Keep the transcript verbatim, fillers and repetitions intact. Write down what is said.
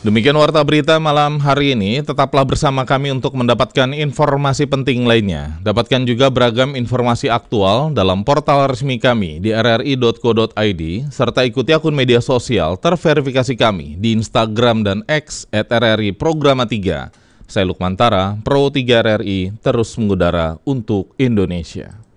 Demikian Warta Berita malam hari ini, tetaplah bersama kami untuk mendapatkan informasi penting lainnya. Dapatkan juga beragam informasi aktual dalam portal resmi kami di r r i dot co dot i d, serta ikuti akun media sosial terverifikasi kami di Instagram dan X at r r i programa tiga. Saya Lukman Tara, Pro tiga R R I, terus mengudara untuk Indonesia.